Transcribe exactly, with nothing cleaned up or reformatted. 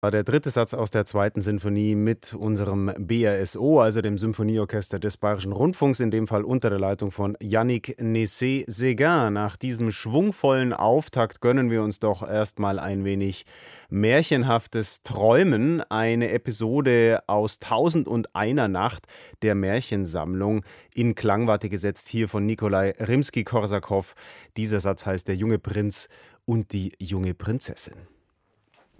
War der dritte Satz aus der zweiten Sinfonie mit unserem B R S O, also dem Symphonieorchester des Bayerischen Rundfunks, in dem Fall unter der Leitung von Yannick Nézet-Séguin. Nach diesem schwungvollen Auftakt gönnen wir uns doch erstmal ein wenig märchenhaftes Träumen. Eine Episode aus Tausend und einer Nacht der Märchensammlung in Klangwarte gesetzt, hier von Nikolai Rimski-Korsakow. Dieser Satz heißt Der junge Prinz und die junge Prinzessin.